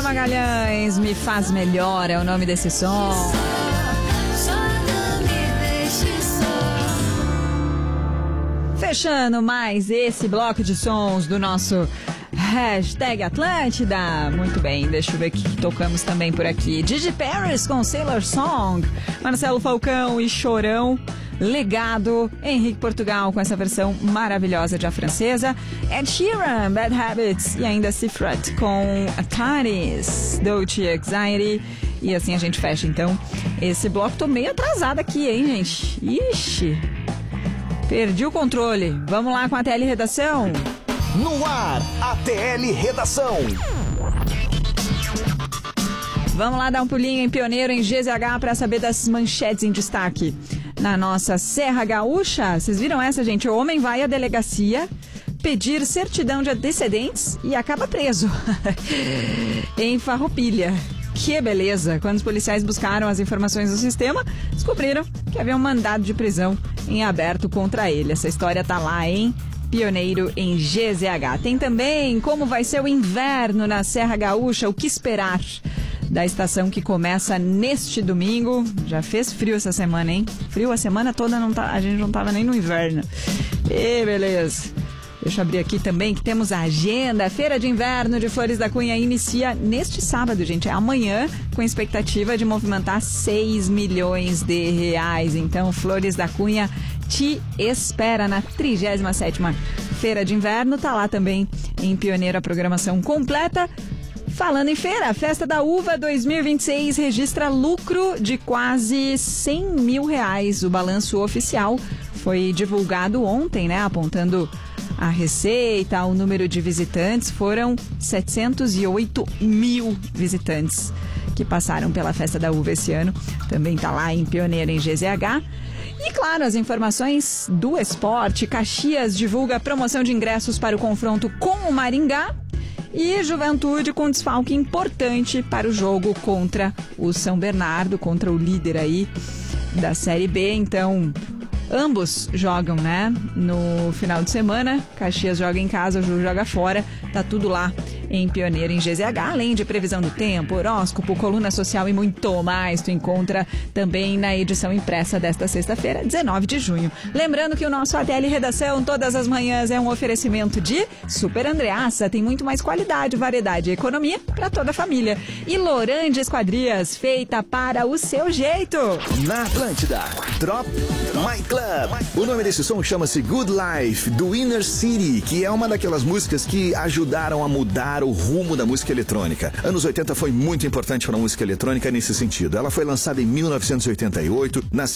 Magalhães, Me Faz Melhor é o nome desse som. Fechando mais esse bloco de sons do nosso Hashtag Atlântida. Muito bem, deixa eu ver o que tocamos também por aqui. Gigi Paris com Sailor Song, Marcelo Falcão e Chorão, Legado, Henrique Portugal com essa versão maravilhosa de A Francesa, Ed Sheeran, Bad Habits e ainda Cifrat com Ataris, Dolce Anxiety. E assim a gente fecha então esse bloco. Tô meio atrasada aqui, hein, gente? Ixi, perdi o controle. Vamos lá com a TL Redação? No ar, ATL Redação. Vamos lá dar um pulinho em Pioneiro, em GZH, para saber das manchetes em destaque. Na nossa Serra Gaúcha, vocês viram essa, gente? O homem vai à delegacia pedir certidão de antecedentes e acaba preso em Farroupilha. Que beleza! Quando os policiais buscaram as informações do sistema, descobriram que havia um mandado de prisão em aberto contra ele. Essa história tá lá, hein? Pioneiro em GZH. Tem também como vai ser o inverno na Serra Gaúcha, o que esperar da estação que começa neste domingo. Já fez frio essa semana, hein? Frio a semana toda, a gente não tava nem no inverno. E beleza. Deixa eu abrir aqui também que temos a agenda. A Feira de Inverno de Flores da Cunha inicia neste sábado, gente. É amanhã, com expectativa de movimentar 6 milhões de reais. Então, Flores da Cunha te espera na 37ª Feira de Inverno. Tá lá também em Pioneiro a programação completa. Falando em feira, a Festa da Uva 2026 registra lucro de quase 100 mil reais. O balanço oficial foi divulgado ontem, né? Apontando a receita, o número de visitantes. Foram 708 mil visitantes que passaram pela Festa da Uva esse ano. Também tá lá em Pioneiro em GZH. E claro, as informações do esporte. Caxias divulga promoção de ingressos para o confronto com o Maringá. E Juventude com desfalque importante para o jogo contra o São Bernardo, contra o líder aí da Série B. Então, ambos jogam, né? No final de semana, Caxias joga em casa, o Ju joga fora. Tá tudo lá em Pioneiro em GZH, além de previsão do tempo, horóscopo, coluna social e muito mais. Tu encontra também na edição impressa desta sexta-feira, 19 de junho. Lembrando que o nosso ATL Redação, todas as manhãs, é um oferecimento de Super Andreassa. Tem muito mais qualidade, variedade e economia para toda a família. E Lorande Esquadrias, feita para o seu jeito. Na Atlântida, Drop My Club. O nome desse som chama-se Good Life, do Inner City, que é uma daquelas músicas que ajudaram a mudar o rumo da música eletrônica. Anos 80 foi muito importante para a música eletrônica nesse sentido. Ela foi lançada em 1988, nasceu